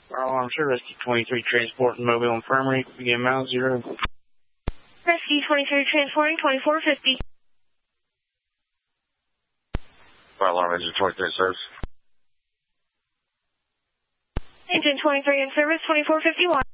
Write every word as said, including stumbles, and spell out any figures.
Fire alarm service, Rescue twenty-three transporting Mobile Infirmary, begin mile zero. Rescue twenty-three transporting twenty-four fifty. Fire alarm engine twenty-three in service. Engine twenty-three in service, twenty-four fifty-one.